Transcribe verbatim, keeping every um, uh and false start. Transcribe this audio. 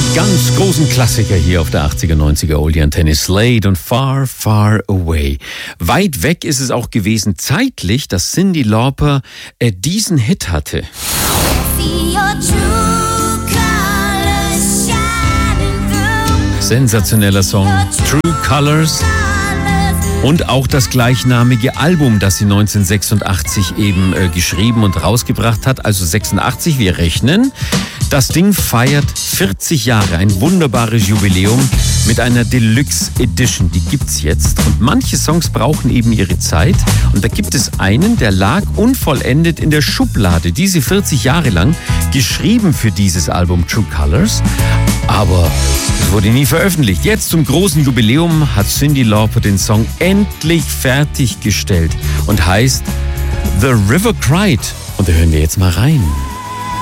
Ganz großen Klassiker hier auf der achtziger, neunziger Oldie Antenne, Slade und Far, Far Away. Weit weg ist es auch gewesen zeitlich, dass Cyndi Lauper äh, diesen Hit hatte. Sensationeller Song, True Colors. Und auch das gleichnamige Album, das sie neunzehnhundertsechsundachtzig eben äh, geschrieben und rausgebracht hat, also sechsundachtzig, wir rechnen. Das Ding feiert vierzig Jahre, ein wunderbares Jubiläum mit einer Deluxe Edition, die gibt's jetzt. Und manche Songs brauchen eben ihre Zeit. Und da gibt es einen, der lag unvollendet in der Schublade, diese vierzig Jahre lang, geschrieben für dieses Album True Colors. Aber es wurde nie veröffentlicht. Jetzt zum großen Jubiläum hat Cyndi Lauper den Song endlich fertiggestellt und heißt The River Cried. Und da hören wir jetzt mal rein.